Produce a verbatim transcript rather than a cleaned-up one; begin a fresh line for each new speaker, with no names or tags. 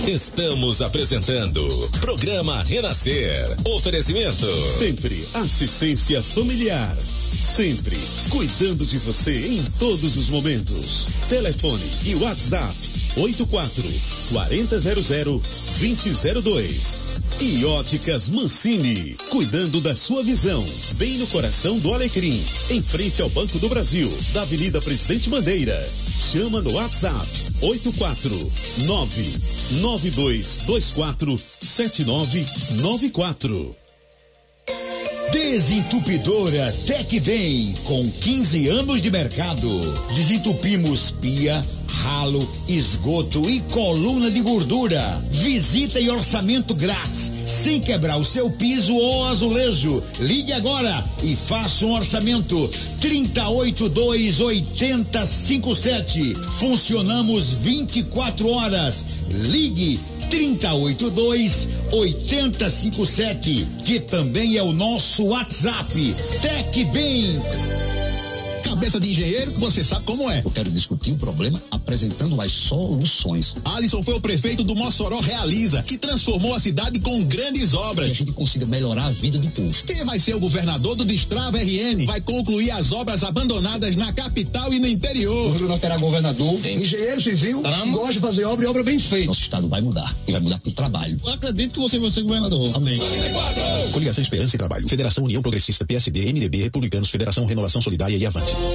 Estamos apresentando Programa Renascer. Oferecimento.
Sempre assistência familiar. Sempre cuidando de você em todos os momentos. Telefone e WhatsApp oito quatro quatro zero zero dois zero zero dois. E Óticas Mancini, cuidando da sua visão, bem no coração do Alecrim, em frente ao Banco do Brasil, da Avenida Presidente Bandeira. Chama no WhatsApp oito quatro nove nove dois dois quatro sete nove nove quatro.
Desentupidora Tecvem, com quinze anos de mercado. Desentupimos pia, ralo, esgoto e coluna de gordura. Visita e orçamento grátis, sem quebrar o seu piso ou azulejo. Ligue agora e faça um orçamento. trinta e oito, dois, oitenta, cinquenta e sete. Funcionamos vinte e quatro horas. Ligue trinta e oito, dois, oitenta, cinquenta e sete, que também é o nosso WhatsApp. Tecbem.
Cabeça de engenheiro, você sabe como é.
Eu quero discutir o problema apresentando as soluções.
Alisson foi o prefeito do Mossoró Realiza, que transformou a cidade com grandes obras.
Que a gente consiga melhorar a vida do povo.
Quem vai ser o governador do Destrava R N? Vai concluir as obras abandonadas na capital e no interior.
O Rio não terá governador,
Sim.
engenheiro civil, que gosta de fazer obra e obra bem feita. Nosso estado vai mudar, e vai mudar pro trabalho.
Eu acredito que você vai ser governador.
Amém.
Coligação Esperança e Trabalho, Federação União Progressista, P S D, M D B, Republicanos, Federação Renovação Solidária e Avante.